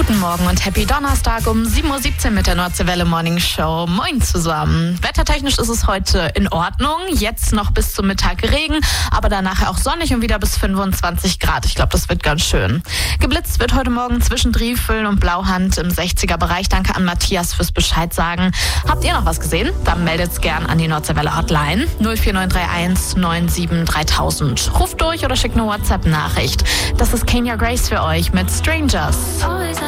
Guten Morgen und Happy Donnerstag um 7.17 Uhr mit der Nordseewelle Morning Show. Moin zusammen. Wettertechnisch ist es heute in Ordnung. Jetzt noch bis zum Mittag Regen, aber danach auch sonnig und wieder bis 25 Grad. Ich glaube, das wird ganz schön. Geblitzt wird heute Morgen zwischen Driefeln und Blauhand im 60er-Bereich. Danke an Matthias fürs Bescheid sagen. Habt ihr noch was gesehen? Dann meldet's gern an die Nordseewelle Hotline 04931 97 3000. Ruft durch oder schickt eine WhatsApp-Nachricht. Das ist Kenya Grace für euch mit Strangers. Always